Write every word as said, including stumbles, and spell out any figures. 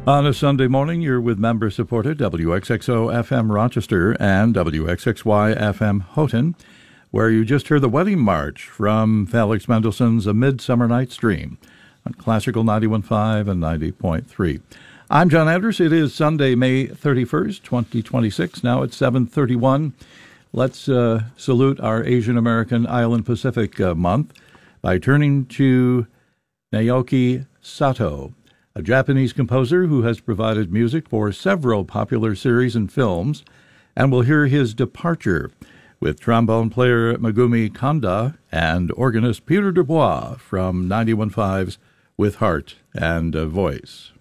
On a Sunday morning, you're with member-supported W X X O F M Rochester and W X X Y F M Houghton, where you just heard the Wedding March from Felix Mendelssohn's A Midsummer Night's Dream on Classical ninety-one point five and ninety point three. I'm John Anders. It is Sunday, May thirty-first, twenty twenty-six. Now it's seven thirty-one. Let's uh, salute our Asian American Island Pacific uh, month by turning to Naoki Sato, a Japanese composer who has provided music for several popular series and films, and we'll hear his departure with trombone player Megumi Kanda and organist Peter Dubois from ninety-one point five's With Heart and a Voice.